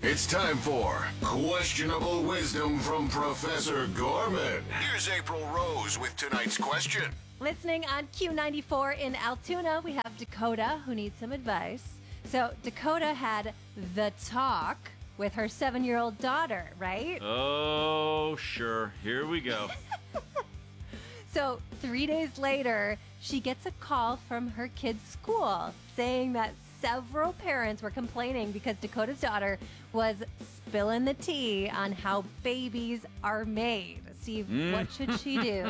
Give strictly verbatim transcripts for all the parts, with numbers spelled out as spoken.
It's time for Questionable Wisdom from Professor Gorman. Here's April Rose with tonight's question. Listening on Q ninety-four in Altoona, we have Dakota, who needs some advice. So Dakota had the talk with her seven-year-old daughter, right? Oh, sure. Here we go. So three days later, she gets a call from her kid's school saying that several parents were complaining because Dakota's daughter was spilling the tea on how babies are made. Steve, mm. what should she do?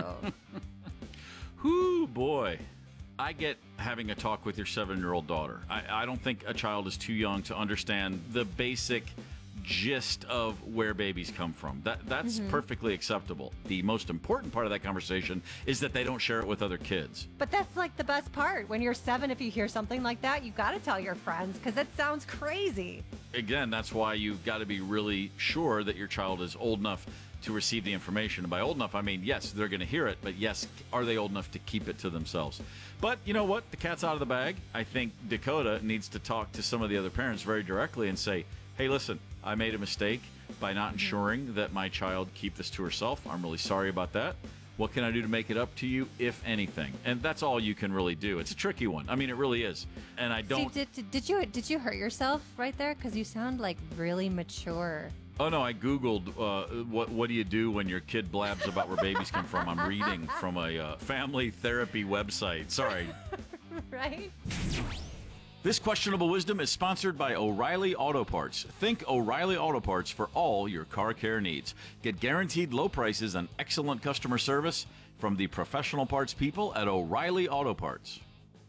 Whoo, boy. I get having a talk with your seven-year-old daughter. I, I don't think a child is too young to understand the basic gist of where babies come from. That That's mm-hmm. perfectly acceptable. The most important part of that conversation is that they don't share it with other kids. But that's like the best part. When you're seven, if you hear something like that, you've got to tell your friends because that sounds crazy. Again, that's why you've got to be really sure that your child is old enough to receive the information. And by old enough, I mean, yes, they're going to hear it, but yes, are they old enough to keep it to themselves? But you know what? The cat's out of the bag. I think Dakota needs to talk to some of the other parents very directly and say, hey, listen, I made a mistake by not ensuring that my child keep this to herself. I'm really sorry about that. What can I do to make it up to you, if anything? And that's all you can really do. It's a tricky one. I mean, it really is. And I don't... Steve, did, did, you, did you hurt yourself right there? Because you sound like really mature. Oh, no, I Googled uh, what what do you do when your kid blabs about where babies come from. I'm reading from a uh, family therapy website. Sorry. Right? This questionable wisdom is sponsored by O'Reilly Auto Parts. Think O'Reilly Auto Parts for all your car care needs. Get guaranteed low prices and excellent customer service from the professional parts people at O'Reilly Auto Parts.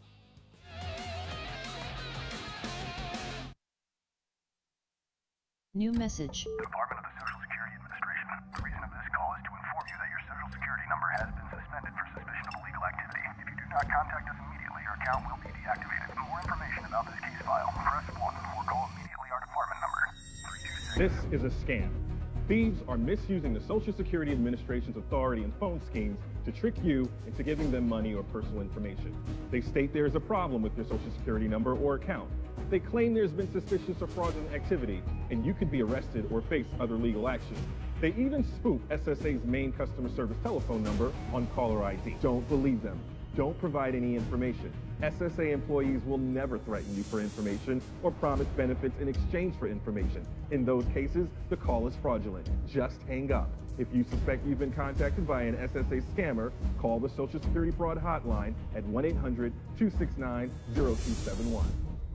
New message. Department of the Social Security Administration. The reason of this call is to inform you that your Social Security number has been suspended for suspicion of illegal activity. If you do not contact us immediately, your account will be deactivated. For more information about this case file, press one or call immediately our department number. three two six. This is a scam. Thieves are misusing the Social Security Administration's authority and phone schemes to trick you into giving them money or personal information. They state there is a problem with your Social Security number or account. They claim there's been suspicious or fraudulent activity, and you could be arrested or face other legal action. They even spoof S S A's main customer service telephone number on caller I D. Don't believe them. Don't provide any information. S S A employees will never threaten you for information or promise benefits in exchange for information. In those cases, the call is fraudulent. Just hang up. If you suspect you've been contacted by an S S A scammer, call the Social Security Fraud Hotline at one eight hundred, two six nine, zero two seven one.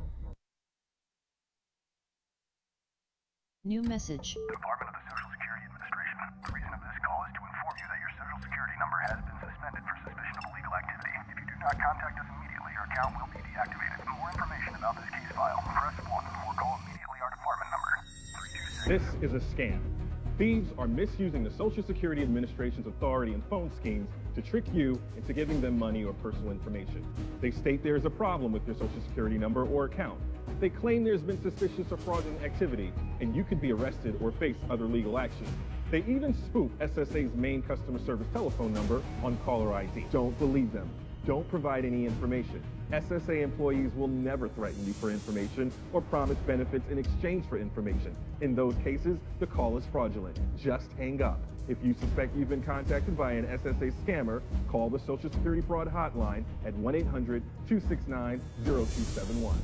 New message. Department of the Social Security Administration. The reason of this call is to inform you that your Social Security number has been suspended for suspicion of illegal activity. If you do not contact us immediately, your account will be deactivated. For more information about this case file, press one or call immediately our department number. three two six. This is a scam. Thieves are misusing the Social Security Administration's authority and phone schemes to trick you into giving them money or personal information. They state there is a problem with your Social Security number or account. They claim there's been suspicious or fraudulent activity, and you could be arrested or face other legal action. They even spoof S S A's main customer service telephone number on caller I D. Don't believe them. Don't provide any information. S S A employees will never threaten you for information or promise benefits in exchange for information. In those cases, the call is fraudulent. Just hang up. If you suspect you've been contacted by an S S A scammer, call the Social Security Fraud Hotline at one eight hundred, two six nine, zero two seven one.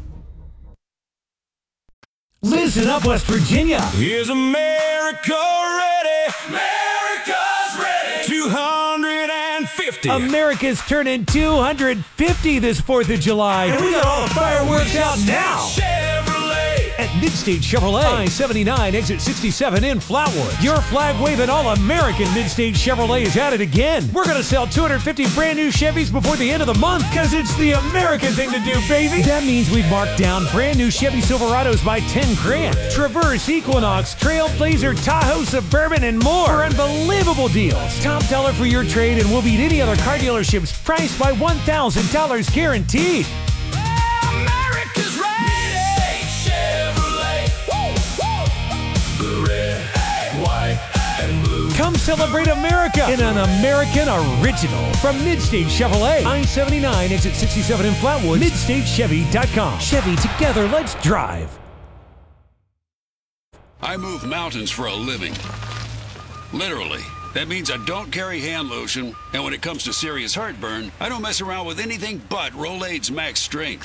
Listen up, West Virginia. Is America ready? America's ready! two hundred fifty. America's turning two hundred fifty this fourth of July. And we got all the fireworks out now. Chevrolet. At Midstate Chevrolet, I seventy-nine, exit sixty-seven in Flatwood. Your flag-waving all-American Midstate Chevrolet is at it again. We're going to sell two hundred fifty brand new Chevys before the end of the month because it's the American thing to do, baby. That means we've marked down brand new Chevy Silverados by ten grand. Traverse, Equinox, Trailblazer, Tahoe, Suburban, and more for unbelievable deals. Top dollar for your trade and we'll beat any other car dealership's price by one thousand dollars guaranteed. America's ready. Chevrolet. Woo, woo. Red, white, and blue. Come celebrate America in an American original from Midstate Chevrolet. I seventy-nine, exit sixty-seven in Flatwood. Midstate Chevy dot com. Chevy, together, let's drive. I move mountains for a living. Literally. That means I don't carry hand lotion, and when it comes to serious heartburn, I don't mess around with anything but Rolaids Max Strength.